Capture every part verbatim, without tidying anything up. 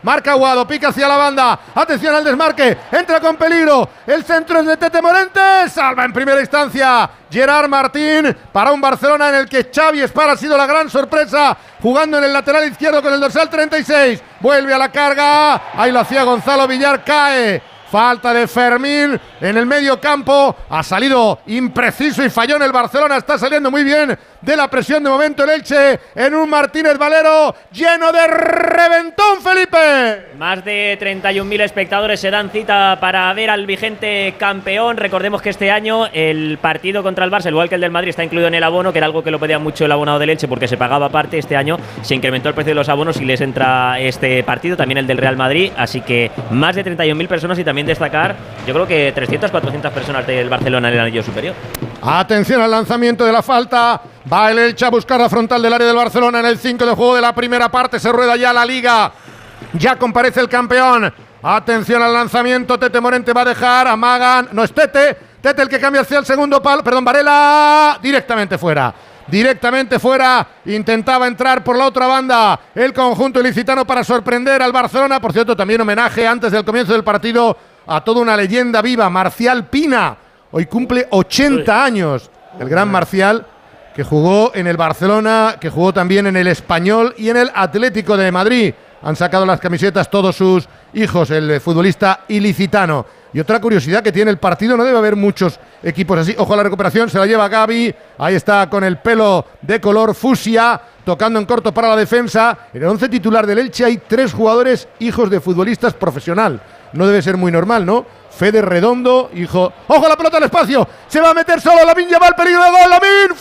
marca Aguado, pica hacia la banda, atención al desmarque, entra con peligro, el centro es de Tete Morente, salva en primera instancia Gerard Martín para un Barcelona en el que Xavi Espar ha sido la gran sorpresa, jugando en el lateral izquierdo con el dorsal treinta y seis, vuelve a la carga, ahí lo hacía Gonzalo Villar, cae. Falta de Fermín en el medio campo. Ha salido impreciso y falló en el Barcelona. Está saliendo muy bien de la presión de momento el Elche en un Martínez Valero lleno de reventón, Felipe. Más de treinta y un mil espectadores se dan cita para ver al vigente campeón. Recordemos que este año el partido contra el Barça, igual que el del Madrid, está incluido en el abono, que era algo que lo pedía mucho el abonado del Elche porque se pagaba aparte. Este año se incrementó el precio de los abonos y les entra este partido, también el del Real Madrid. Así que más de treinta y un mil personas y también destacar, yo creo que trescientas, cuatrocientas personas del Barcelona en el anillo superior. Atención al lanzamiento de la falta. Va el Elche a buscar la frontal del área del Barcelona en el cinco de juego de la primera parte. Se rueda ya la Liga. Ya comparece el campeón. Atención al lanzamiento. Tete Morente va a dejar. Amagan. No es Tete. Tete el que cambia hacia el segundo palo. Perdón, Varela. Directamente fuera. Directamente fuera, intentaba entrar por la otra banda el conjunto ilicitano para sorprender al Barcelona. Por cierto, también homenaje antes del comienzo del partido a toda una leyenda viva, Marcial Pina. Hoy cumple ochenta años el gran Marcial, que jugó en el Barcelona, que jugó también en el Español y en el Atlético de Madrid. Han sacado las camisetas todos sus hijos, el futbolista ilicitano. Y otra curiosidad que tiene el partido, no debe haber muchos equipos así. Ojo a la recuperación, se la lleva Gavi. Ahí está con el pelo de color fucsia, tocando en corto para la defensa. En el once titular del Elche hay tres jugadores hijos de futbolistas profesional. No debe ser muy normal, ¿no? Fede Redondo, hijo... ¡Ojo a la pelota al espacio! Se va a meter solo Lamine Yamal, peligro de gol. ¡Lamine,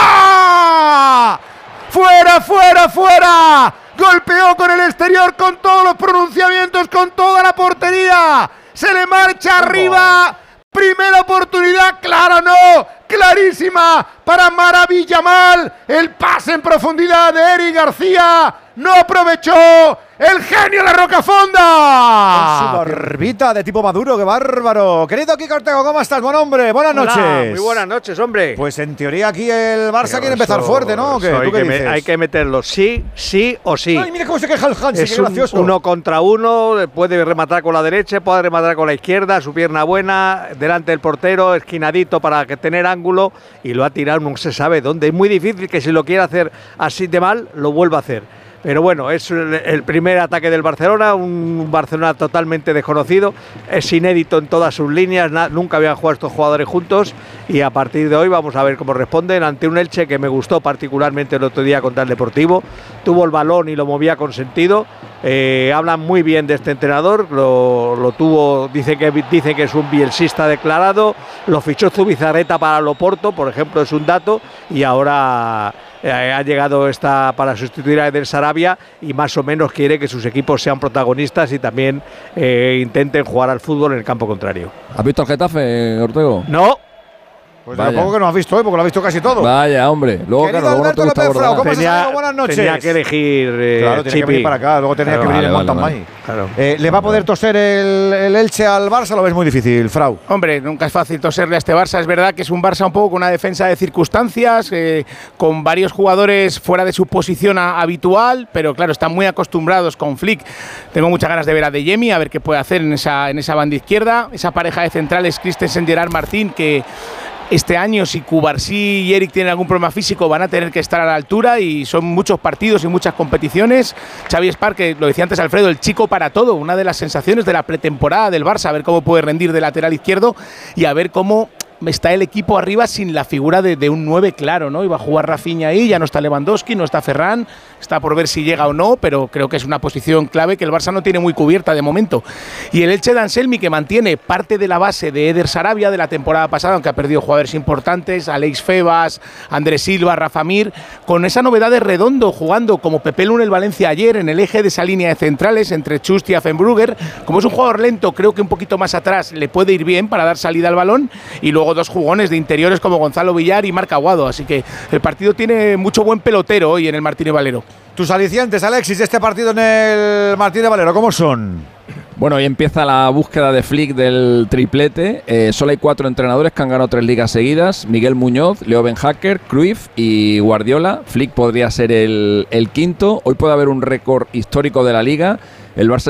fuera! ¡Fuera, fuera, fuera! Golpeó con el exterior, con todos los pronunciamientos, con toda la portería. Se le marcha arriba. Primera oportunidad, claro, no. Clarísima para Maravillamal. El pase en profundidad de Eric García. No aprovechó el genio de la Rocafonda. Con su barbita de tipo maduro, qué bárbaro. Querido Kiko Ortego, ¿cómo estás? Buen hombre, buenas Hola, noches. Muy buenas noches, hombre. Pues en teoría aquí el Barça Pero quiere empezar eso, fuerte, ¿no? ¿Qué? Hay, ¿Tú qué que dices? me, hay que meterlo sí, sí o sí. Ay, mira cómo se queja el Hansi, Es qué un gracioso. uno contra uno, puede rematar con la derecha, puede rematar con la izquierda, su pierna buena, delante del portero, esquinadito para que tener ángulo, y lo ha tirado no se sabe dónde. Es muy difícil que si lo quiere hacer así de mal, lo vuelva a hacer. Pero bueno, es el, el primer ataque del Barcelona, un Barcelona totalmente desconocido, es inédito en todas sus líneas, na, nunca habían jugado estos jugadores juntos, y a partir de hoy vamos a ver cómo responden ante un Elche que me gustó particularmente el otro día contra el Deportivo. Tuvo el balón y lo movía con sentido. Eh, hablan muy bien de este entrenador, lo, lo tuvo, dice que, dice que es un bielsista declarado, lo fichó Zubizarreta para el Oporto, por ejemplo, es un dato, y ahora... Eh, ha llegado esta para sustituir a Eder Sarabia y más o menos quiere que sus equipos sean protagonistas y también eh, intenten jugar al fútbol en el campo contrario. ¿Has visto al Getafe, Ortego? No. Pues tampoco que no has visto hoy, porque lo has visto casi todo. Vaya, hombre. Luego, Querido claro, luego Alberto no te López gusta Frau, ¿cómo abordar. estás, amigo? Buenas noches. Tenía que elegir eh, Claro, tenía que venir para acá, luego tenía claro, que venir vale, el vale, Mountain vale. Bike. Claro. Eh, ¿Le va a poder toser el, el Elche al Barça? ¿Lo ves muy difícil, Frau? Hombre, nunca es fácil toserle a este Barça. Es verdad que es un Barça un poco con una defensa de circunstancias, eh, con varios jugadores fuera de su posición a, habitual, pero claro, están muy acostumbrados con Flick. Tengo muchas ganas de ver a De Jemi, a ver qué puede hacer en esa, en esa banda izquierda. Esa pareja de centrales, Christensen, Gerard Martín, que este año, si Cubarsí y Eric tienen algún problema físico, van a tener que estar a la altura, y son muchos partidos y muchas competiciones. Xavi Espar, que lo decía antes Alfredo, el chico para todo, una de las sensaciones de la pretemporada del Barça, a ver cómo puede rendir de lateral izquierdo y a ver cómo está el equipo arriba sin la figura de, de un nueve claro, ¿no? Iba a jugar Rafinha ahí, ya no está Lewandowski, no está Ferran, está por ver si llega o no, pero creo que es una posición clave que el Barça no tiene muy cubierta de momento. Y el Elche de Anselmi, que mantiene parte de la base de Eder Sarabia de la temporada pasada, aunque ha perdido jugadores importantes, Aleix Febas, Andrés Silva, Rafa Mir, con esa novedad de Redondo jugando como Pepe Lu en el Valencia ayer, en el eje de esa línea de centrales entre Chust y Affenbrugger. Como es un jugador lento, creo que un poquito más atrás le puede ir bien para dar salida al balón, y luego dos jugones de interiores como Gonzalo Villar y Marc Aguado, así que el partido tiene mucho buen pelotero hoy en el Martínez Valero. Tus alicientes, Alexis, de este partido en el Martínez Valero, ¿cómo son? Bueno, hoy empieza la búsqueda de Flick del triplete. Eh, solo hay cuatro entrenadores que han ganado tres ligas seguidas: Miguel Muñoz, Leo Benhacker, Cruyff y Guardiola. Flick podría ser el, el quinto. Hoy puede haber un récord histórico de la liga. El Barça